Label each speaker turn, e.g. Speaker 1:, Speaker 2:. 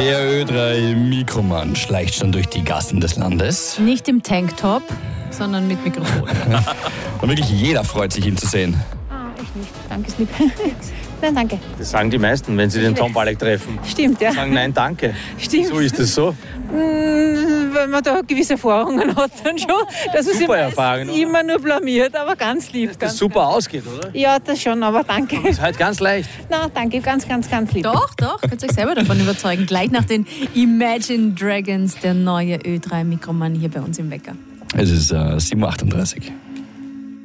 Speaker 1: Der Ö3 Mikroman schleicht schon durch die Gassen des Landes.
Speaker 2: Nicht im Tanktop, sondern mit Mikrofon.
Speaker 1: Und wirklich jeder freut sich, ihn zu sehen.
Speaker 3: Ich nicht. Danke, ist lieb. Nein, danke.
Speaker 4: Das sagen die meisten, wenn sie den Tom Balek treffen.
Speaker 3: Stimmt, ja.
Speaker 4: Sagen nein, danke.
Speaker 3: Stimmt.
Speaker 4: So ist es so.
Speaker 3: Wenn man da gewisse Erfahrungen hat, dann schon. Dass man sich
Speaker 4: Super Erfahrung, oder?
Speaker 3: immer nur blamiert, aber ganz lieb.
Speaker 4: Das
Speaker 3: Ganz,
Speaker 4: super ausgeht, oder?
Speaker 3: ja, das schon, aber danke.
Speaker 4: Das ist halt ganz leicht.
Speaker 3: Na, danke, ganz lieb.
Speaker 2: Doch, könnt ihr euch selber davon überzeugen. Gleich nach den Imagine Dragons, der neue Ö3 Mikroman hier bei uns im Wecker.
Speaker 1: Es ist 7.38 Uhr.